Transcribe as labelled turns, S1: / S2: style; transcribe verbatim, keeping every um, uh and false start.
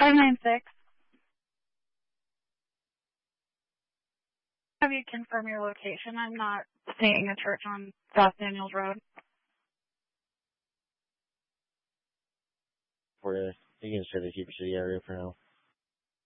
S1: five nine six. Have you confirm your location? I'm not seeing a church on South Daniels Road.
S2: For you, you can stay the Heber City area for now.